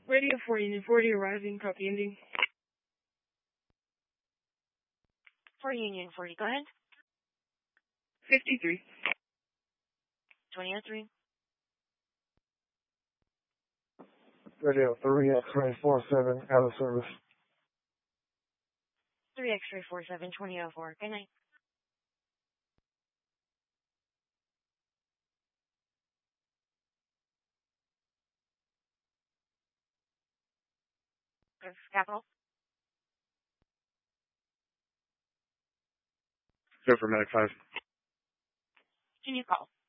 Radio 4, Union 40, arriving, copy ending. For Union 40, go ahead. 53. 2003. Radio 3 X-ray 47, out of service. 3 X-ray 47, 2004. Good night. Capital. Go for Medic 5. Can you call?